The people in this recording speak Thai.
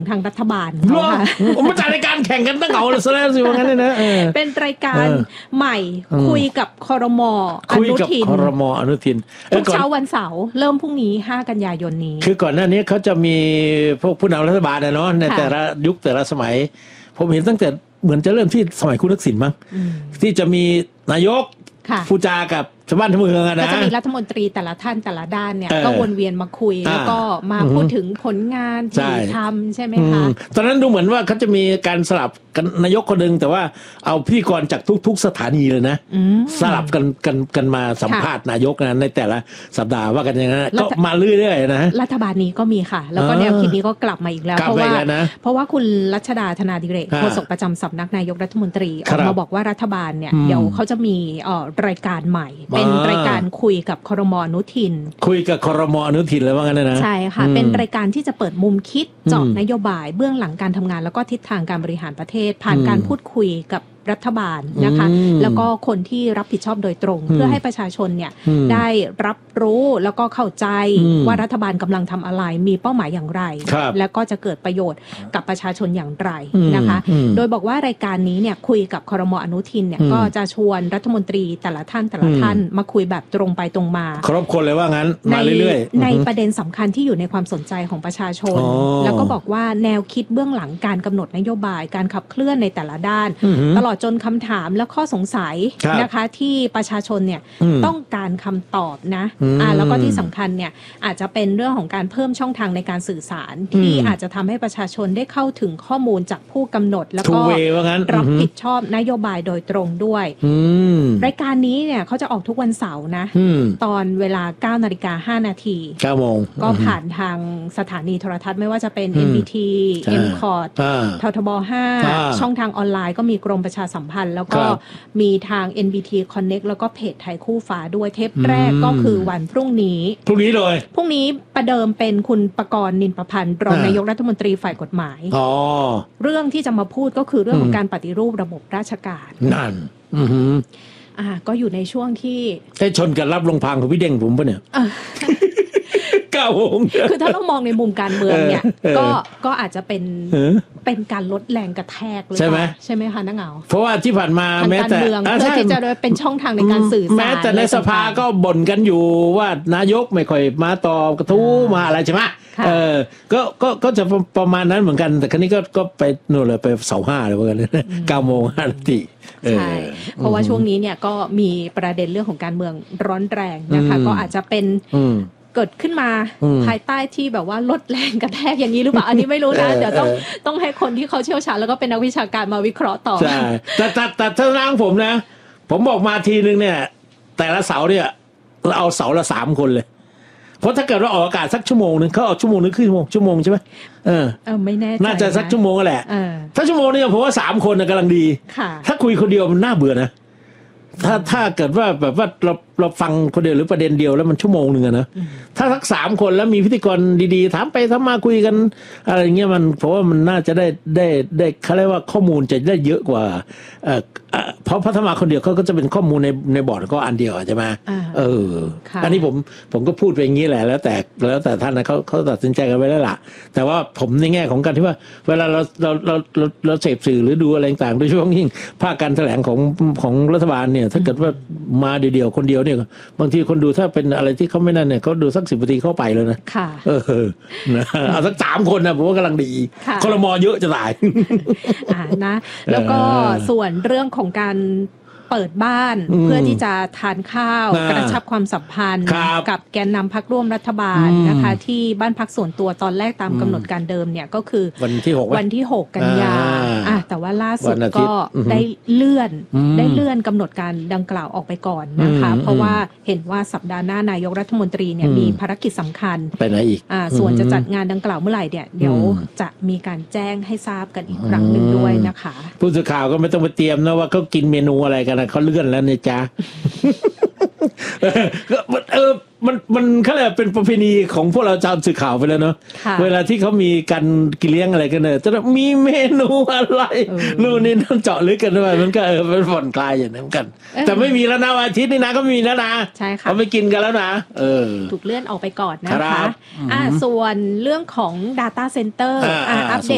ทางรัฐบาลเขาค่ะมาจัดรายการแข่งกันตั้งเอาเลยซะแล้วสิว่างั้นเลยนะเป็นรายการใหม่คุยกับครม.อนุทินครม.อนุทินทุกเช้าวันเสาร์เริ่มพรุ่งนี้5 กันยายนนี้คือก่อนหน้านี้เขาจะมีพวกผู้นำรัฐบาลนะเนาะในแต่ละยุคแต่ละสมัยผมเห็นตั้งแต่เหมือนจะเริ่มที่สมัยคุณทักษิณมั้งที่จะมีนายกผู้จากับชาวบ้านชาวเมืองนะก็จะมีรัฐมนตรีแต่ละท่านแต่ละด้านเนี่ยก็วนเวียนมาคุยแล้วก็มาพูดถึงผลงานที่ทำใช่ไหมคะตอนนั้นดูเหมือนว่าเขาจะมีการสลับกันนายกคนหนึ่งแต่ว่าเอาพิธีกรจากทุกๆสถานีเลยนะสลับกันมาสัมภาษณ์นายกนะในแต่ละสัปดาห์ว่ากันอย่างนั้นก็มาเรื่อยๆนะรัฐบาลนี้ก็มีค่ะแล้วก็แนวคิดนี้ก็กลับมาอีกแล้วเพราะว่าคุณรัชดาธนาดิเรกโฆษกประจำสำนักนายกรัฐมนตรีออกมาบอกว่ารัฐบาลเนี่ยเดี๋ยวเขาจะมีรายการใหม่เป็นรายการคุยกับครม.อนุทินคุยกับครม.อนุทินเลยว่างั้นนะใช่ค่ะเป็นรายการที่จะเปิดมุมคิดเจาะนโยบายเบื้องหลังการทำงานแล้วก็ทิศทางการบริหารประเทศผ่านการพูดคุยกับรัฐบาลนะคะแล้วก็คนที่รับผิดชอบโดยตรงเพื่อให้ประชาชนเนี่ยได้รับรู้แล้วก็เข้าใจว่ารัฐบาลกำลังทำอะไรมีเป้าหมายอย่างไรแล้วก็จะเกิดประโยชน์กับประชาชนอย่างไรนะคะโดยบอกว่ารายการนี้เนี่ยคุยกับครม.อนุทินเนี่ยก็จะชวนรัฐมนตรีแต่ละท่านมาคุยแบบตรงไปตรงมาครบคนเลยว่างั้นมาเรื่อยๆในประเด็นสำคัญที่อยู่ในความสนใจของประชาชนแล้วก็บอกว่าแนวคิดเบื้องหลังการกำหนดนโยบายการขับเคลื่อนในแต่ละด้านตลอดจนคำถามและข้อสงสัยนะคะที่ประชาชนเนี่ยต้องการคำตอบนะแล้วก็ที่สำคัญเนี่ยอาจจะเป็นเรื่องของการเพิ่มช่องทางในการสื่อสารที่อาจจะทำให้ประชาชนได้เข้าถึงข้อมูลจากผู้กำหนดแล้วก็รับผิดชอบนโยบายโดยตรงด้วยรายการนี้เนี่ยเขาจะออกทุกวันเสาร์นะตอนเวลา 9:05 น. 9 โมงก็ผ่านทางสถานีโทรทัศน์ไม่ว่าจะเป็น NBT MCOT ททบ5ช่องทางออนไลน์ก็มีกรมประชาสัมพันธ์แล้วก็มีทาง NBT Connect แล้วก็เพจไทยคู่ฟ้าด้วยเทปแรกก็คือวันพรุ่งนี้เลยพรุ่งนี้ประเดิมเป็นคุณประกรณ์ นินประพันธ์รองนายกรัฐมนตรีฝ่ายกฎหมายเรื่องที่จะมาพูดก็คือเรื่องของการปฏิรูประบบราชการนั่นก็อยู่ในช่วงที่ได้ชนกันรับลงพางของพี่เด้งผมปะเนี่ย9 โมงคือถ้าเรามองในมุมการเมืองเนี่ยก็อาจจะเป็นการลดแรงกระแทกเลยใช่ไหมคะน้าเหงาเพราะว่าที่ผ่านมาแม้แต่เพื่อที่จะเป็นช่องทางในการสื่อสารแม้แต่ในสภาก็บ่นกันอยู่ว่านายกไม่ค่อยมาตอบกระทู้มาอะไรใช่ไหมก็จะประมาณนั้นเหมือนกันแต่ครั้นี้ก็ไปนู่นเลยไปเสา5เลยเหมือนกัน9 โมง 5 นาทีใช่เพราะว่าช่วงนี้เนี่ยก็มีประเด็นเรื่องของการเมืองร้อนแรงนะคะก็อาจจะเป็นเกิดขึ้นมาภายใต้ที่แบบว่าลดแรงกระแทกอย่างนี้หรือเปล่าอันนี้ไม่รู้นะเดี๋ยวต้องให้คนที่เขาเชี่ยวชาญแล้วก็เป็นนักวิชาการมาวิเคราะห์ต่อใช่แต่ถ้าร่างผมนะผมบอกมาทีนึงเนี่ยแต่ละเสาเนี่ยเราเอาเสาละ3 คนเลยเพราะถ้าเกิดว่าออกอากาศสักชั่วโมงนึงเขาเอาชั่วโมงนึงครึ่งชั่วโมงใช่ไหมไม่แน่ใจน่าจะสักชั่วโมงแหละถ้าชั่วโมงนึงผมว่า3 คนกำลังดีถ้าคุยคนเดียวมันน่าเบื่อนะถ้าเกิดว่าแบบว่าเราฟังคนเดียวหรือประเด็นเดียวแล้วมันชั่วโมงนึงนะถ้าสัก3 คนแล้วมีพิธีกรดีๆถามไปถามมาคุยกันอะไรอย่างเงี้ยมันเพราะว่ามันน่าจะได้เขาเรียกว่าข้อมูลจะได้เยอะกว่าเพราะถ้ามาคนเดียวเขาก็จะเป็นข้อมูลในบอร์ดก็อันเดียวใช่ไหมอันนี้ผมก็พูดไปอย่างนี้แหละแล้วแต่ท่านนะเขาตัดสินใจกันไว้แล้วล่ะแต่ว่าผมในแง่ของการที่ว่าเวลาเราเสพสื่อหรือดูอะไรต่างๆโดยเฉพาะยิ่งภาคการแถลงของรัฐบาลเนี่ยถ้าเกิดว่ามาเดียวคนเดียวเนี่ยบางทีคนดูถ้าเป็นอะไรที่เขาไม่นั่นเนี่ยเขาดูสัก10 นาทีเข้าไปเลยนะค่ะนะเอาสัก3 คนนะผมว่ากำลังดีครม.เยอะจะตายนะแล้วก็ส่วนเรื่องของการเปิดบ้านเพื่อที่จะทานข้าวกระชับความสัมพันธ์กับแกนนำพรรคร่วมรัฐบาลนะคะที่บ้านพักส่วนตัวตอนแรกตามกำหนดการเดิมเนี่ยก็คือวันที่ 6 กันยาแต่ว่าล่าสุดก็ได้เลื่อนกำหนดการดังกล่าวออกไปก่อนนะคะเพราะว่าเห็นว่าสัปดาห์หน้านายกรัฐมนตรีเนี่ยมีภารกิจสำคัญไปไหนอีกส่วนจะจัดงานดังกล่าวเมื่อไหร่เดี๋ยวจะมีการแจ้งให้ทราบกันอีกครั้งหนึ่งด้วยนะคะผู้สื่อข่าวก็ไม่ต้องไปเตรียมนะว่าเขากินเมนูอะไรกันเขาเลื่อนแล้วเนี่ยจ้ามันเขาเรียกเป็นประเพณีของพวกเราชาวสื่อข่าวไปแล้วเนาะเวลาที่เขามีการกินเลี้ยงอะไรกันเนี่ยจะมีเมนูอะไรนู่นนี่นั่นเจาะลึกกันด้วยมันก็เป็นผ่อนคลายอย่างนั้นกันแต่ไม่มีแล้วนะวันอาทิตย์นี่นะก็มีแล้วนะใช่ค่ะเขาไม่กินกันแล้วนะถูกเลื่อนออกไปก่อนนะคะส่วนเรื่องของ Data Center อัปเดต